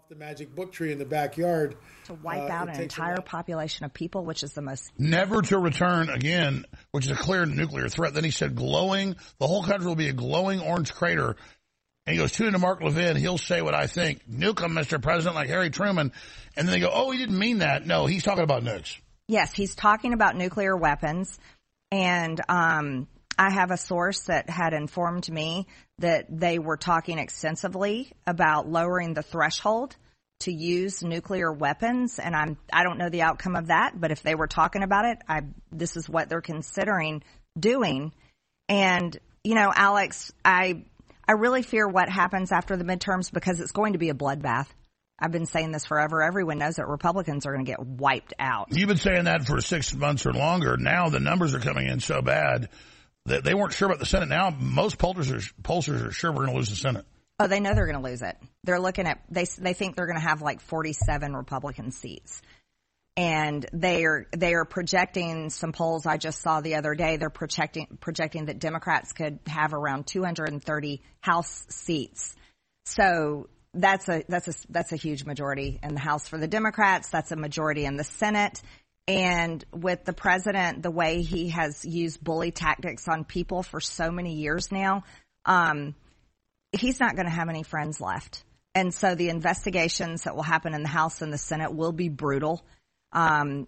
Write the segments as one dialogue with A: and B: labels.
A: the magic book tree in the backyard.
B: To wipe out an entire population of people, which is the most...
C: Never to return again, which is a clear nuclear threat. Then he said glowing, the whole country will be a glowing orange crater. And he goes, tune into Mark Levin, he'll say what I think. Nuke him, Mr. President, like Harry Truman. And then they go, oh, he didn't mean that. No, he's talking about nukes.
B: Yes, he's talking about nuclear weapons. And I have a source that had informed me that they were talking extensively about lowering the threshold to use nuclear weapons. And I don't know the outcome of that, but if they were talking about it, this is what they're considering doing. And, you know, Alex, I really fear what happens after the midterms because it's going to be a bloodbath. I've been saying this forever. Everyone knows that Republicans are going to get wiped out.
C: You've been saying that for 6 months or longer. Now the numbers are coming in so bad that they weren't sure about the Senate. Now most pollsters are sure we're going to lose the Senate.
B: Oh, they know they're going to lose it. They're looking at they think they're going to have like 47 Republican seats. And they are projecting, some polls I just saw the other day, they're projecting that Democrats could have around 230 House seats. So that's a huge majority in the House for the Democrats. That's a majority in the Senate. And with the president, the way he has used bully tactics on people for so many years now, he's not going to have any friends left. And so the investigations that will happen in the House and the Senate will be brutal. They'll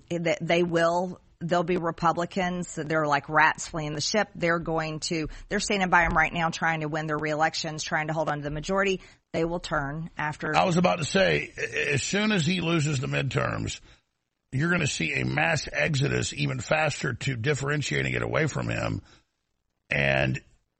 B: be Republicans. They're like rats fleeing the ship. They're standing by them right now trying to win their reelections, trying to hold on to the majority. They will turn after.
C: I was about to say, as soon as he loses the midterms, you're going to see a mass exodus even faster to differentiating it away from him. And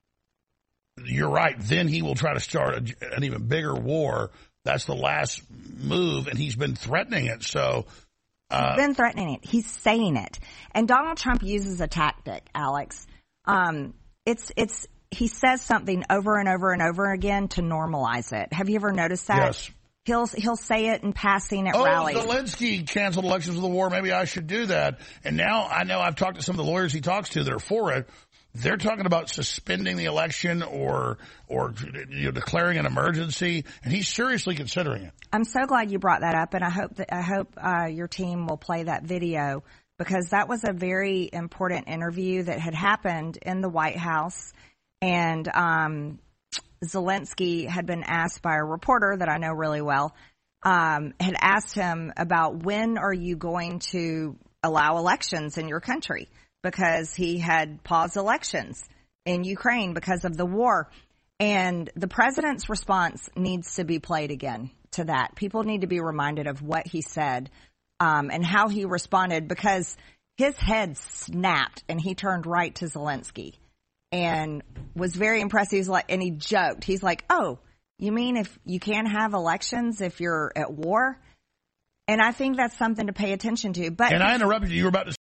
C: you're right. Then he will try to start an even bigger war. That's the last move. And he's been threatening it. So,
B: he's been threatening it. He's saying it. And Donald Trump uses a tactic, Alex. He says something over and over and over again to normalize it. Have you ever noticed that?
C: Yes.
B: He'll say it in passing at rallies.
C: Zelensky canceled elections with the war. Maybe I should do that. And now I know I've talked to some of the lawyers he talks to that are for it. They're talking about suspending the election or declaring an emergency, and he's seriously considering it.
B: I'm so glad you brought that up, and I hope your team will play that video because that was a very important interview that had happened in the White House, and Zelensky had been asked by a reporter that I know really well, had asked him about when are you going to allow elections in your country? Because he had paused elections in Ukraine because of the war. And the president's response needs to be played again to that. People need to be reminded of what he said and how he responded because his head snapped and he turned right to Zelensky and was very impressed. He was like, and he joked. He's like, oh, you mean if you can't have elections if you're at war? And I think that's something to pay attention to. But
C: and I interrupted you. You were about to